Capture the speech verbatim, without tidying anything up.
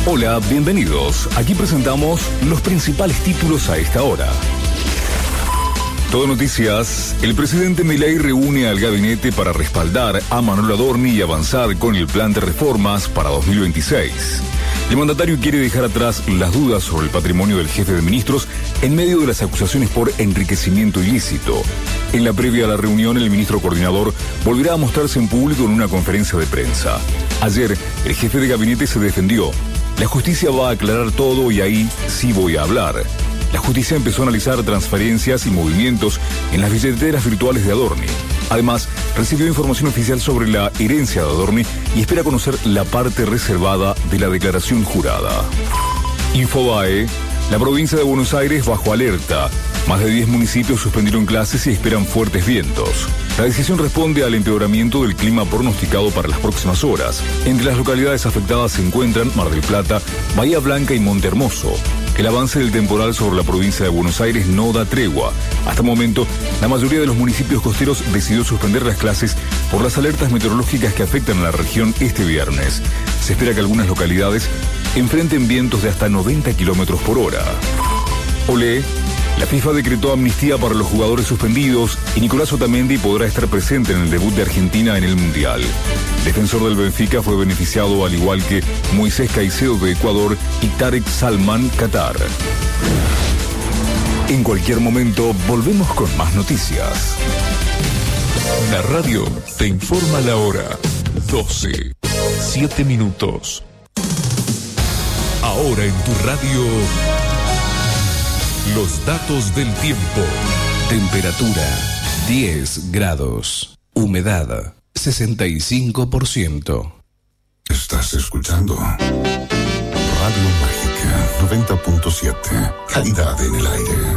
Hola, bienvenidos. Aquí presentamos los principales títulos a esta hora. Todo Noticias. El presidente Milei reúne al gabinete para respaldar a Manuel Adorni y avanzar con el plan de reformas para dos mil veintiséis. El mandatario quiere dejar atrás las dudas sobre el patrimonio del jefe de ministros en medio de las acusaciones por enriquecimiento ilícito. En la previa a la reunión, el ministro coordinador volverá a mostrarse en público en una conferencia de prensa. Ayer, el jefe de gabinete se defendió. La justicia va a aclarar todo y ahí sí voy a hablar. La justicia empezó a analizar transferencias y movimientos en las billeteras virtuales de Adorni. Además, recibió información oficial sobre la herencia de Adorni y espera conocer la parte reservada de la declaración jurada. Infobae. La provincia de Buenos Aires bajo alerta. Más de diez municipios suspendieron clases y esperan fuertes vientos. La decisión responde al empeoramiento del clima pronosticado para las próximas horas. Entre las localidades afectadas se encuentran Mar del Plata, Bahía Blanca y Monte Hermoso. El avance del temporal sobre la provincia de Buenos Aires no da tregua. Hasta el momento, la mayoría de los municipios costeros decidió suspender las clases por las alertas meteorológicas que afectan a la región este viernes. Se espera que algunas localidades enfrenten vientos de hasta noventa kilómetros por hora. Olé. La FIFA decretó amnistía para los jugadores suspendidos y Nicolás Otamendi podrá estar presente en el debut de Argentina en el Mundial. El defensor del Benfica fue beneficiado al igual que Moisés Caicedo de Ecuador y Tarek Salman, Qatar. En cualquier momento volvemos con más noticias. La radio te informa la hora. doce, siete minutos. Ahora en tu radio, los datos del tiempo. Temperatura diez grados. Humedad sesenta y cinco por ciento. Estás escuchando Radio Mágica noventa punto siete. Calidad en el aire.